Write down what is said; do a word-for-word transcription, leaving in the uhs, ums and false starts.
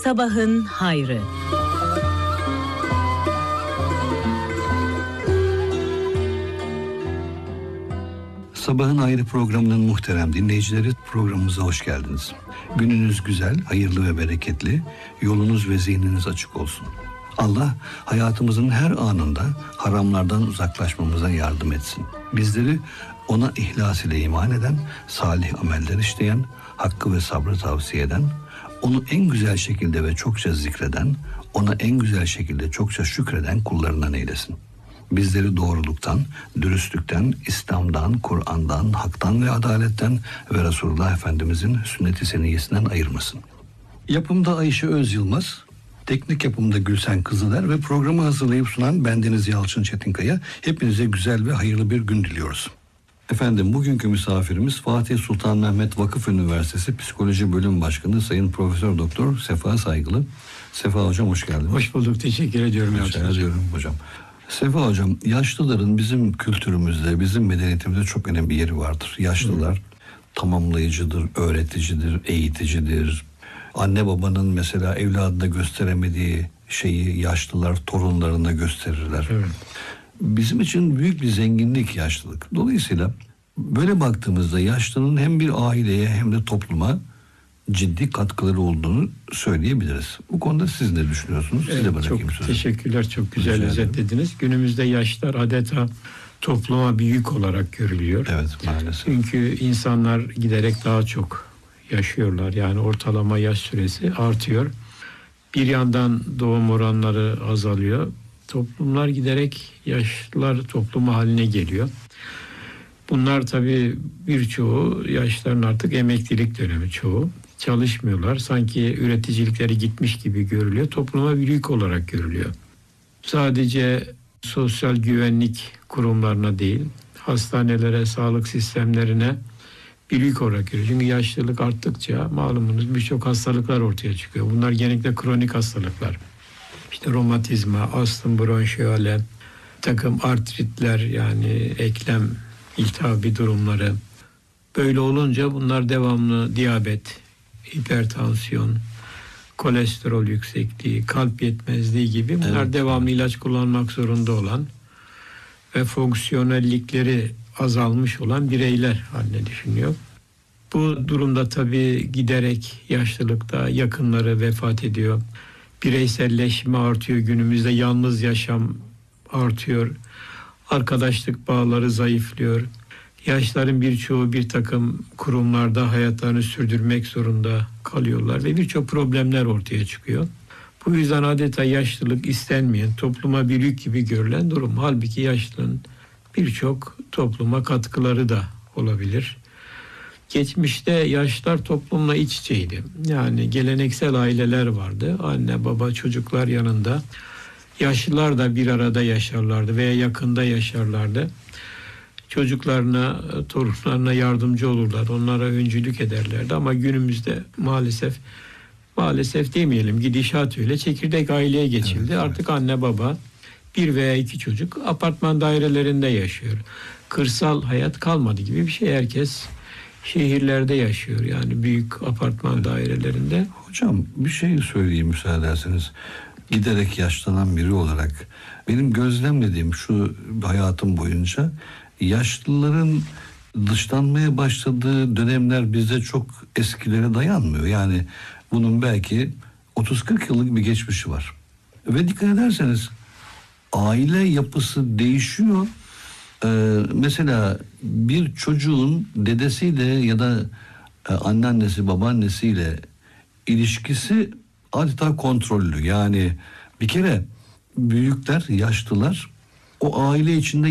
Sabahın hayrı. Sabahın Hayrı programının muhterem dinleyicileri, programımıza hoş geldiniz. Gününüz güzel, hayırlı ve bereketli, yolunuz ve zihniniz açık olsun. Allah hayatımızın her anında haramlardan uzaklaşmamıza yardım etsin. Bizleri ona ihlas ile iman eden, salih ameller işleyen, hakkı ve sabrı tavsiye eden, onu en güzel şekilde ve çokça zikreden, ona en güzel şekilde çokça şükreden kullarından eylesin. Bizleri doğruluktan, dürüstlükten, İslam'dan, Kur'an'dan, haktan ve adaletten ve Resulullah Efendimizin sünnet-i seniyyesinden ayırmasın. Yapımda Ayşe Öz Yılmaz, teknik yapımda Gülsen Kızıler ve programı hazırlayıp sunan bendeniz Yalçın Çetinkaya. Hepinize güzel ve hayırlı bir gün diliyoruz. Efendim, bugünkü misafirimiz Fatih Sultan Mehmet Vakıf Üniversitesi Psikoloji Bölüm Başkanı Sayın Profesör Doktor Sefa Saygılı. Sefa Hocam hoş geldiniz. Hoş bulduk, teşekkür ediyorum. Teşekkür ediyorum hocam. Sefa Hocam, yaşlıların bizim kültürümüzde, bizim medeniyetimizde çok önemli bir yeri vardır. Yaşlılar Hı. tamamlayıcıdır, öğreticidir, eğiticidir. Anne babanın mesela evladına gösteremediği şeyi yaşlılar torunlarına gösterirler. Evet. Bizim için büyük bir zenginlik yaşlılık. Dolayısıyla böyle baktığımızda yaşlının hem bir aileye hem de topluma ciddi katkıları olduğunu söyleyebiliriz. Bu konuda siz ne düşünüyorsunuz? Evet, Size bırakayım çok sözü. Teşekkürler, çok güzel özetlediniz. Günümüzde yaşlılar adeta topluma bir yük olarak görülüyor. Evet, maalesef. Çünkü insanlar giderek daha çok yaşıyorlar. Yani ortalama yaş süresi artıyor. Bir yandan doğum oranları azalıyor. Toplumlar giderek yaşlılar toplumu haline geliyor. Bunlar tabii birçoğu yaşlıların artık emeklilik dönemi çoğu. Çalışmıyorlar. Sanki üreticilikleri gitmiş gibi görülüyor. Topluma bir yük olarak görülüyor. Sadece sosyal güvenlik kurumlarına değil, hastanelere, sağlık sistemlerine bir yük olarak görülüyor. Çünkü yaşlılık arttıkça malumunuz birçok hastalıklar ortaya çıkıyor. Bunlar genellikle kronik hastalıklar. İşte romatizma, astım, bronşiyole, takım artritler, yani eklem iltihabi durumları. Böyle olunca bunlar devamlı diyabet, hipertansiyon, kolesterol yüksekliği, kalp yetmezliği gibi bunlar evet. devamlı ilaç kullanmak zorunda olan ve fonksiyonellikleri azalmış olan bireyler haline düşünüyor. Bu durumda tabii giderek yaşlılıkta yakınları vefat ediyor. Bireyselleşme artıyor, günümüzde yalnız yaşam artıyor. Arkadaşlık bağları zayıflıyor. Yaşlıların birçoğu bir takım kurumlarda hayatlarını sürdürmek zorunda kalıyorlar ve birçok problemler ortaya çıkıyor. Bu yüzden adeta yaşlılık istenmeyen, topluma bir yük gibi görülen durum. Halbuki yaşlılığın birçok topluma katkıları da olabilir. Geçmişte yaşlılar toplumla iç içeydi. Yani geleneksel aileler vardı. Anne, baba, çocuklar yanında. Yaşlılar da bir arada yaşarlardı veya yakında yaşarlardı. Çocuklarına, torunlarına yardımcı olurlar. Onlara öncülük ederlerdi. Ama günümüzde maalesef, maalesef demeyelim, gidişat öyle. Çekirdek aileye geçildi. Evet, Artık evet. anne baba, bir veya iki çocuk apartman dairelerinde yaşıyor. Kırsal hayat kalmadı gibi bir şey. Herkes şehirlerde yaşıyor, yani büyük apartman evet. dairelerinde. Hocam bir şey söyleyeyim müsaade ederseniz. Giderek yaşlanan biri olarak benim gözlemlediğim şu hayatım boyunca yaşlıların dışlanmaya başladığı dönemler bizde çok eskilere dayanmıyor. Yani bunun belki otuz kırk yıllık bir geçmişi var. Ve dikkat ederseniz aile yapısı değişiyor. Ee, mesela bir çocuğun dedesiyle ya da e, anneannesi babaannesiyle ilişkisi adeta kontrollü. Yani bir kere büyükler, yaşlılar o aile içinde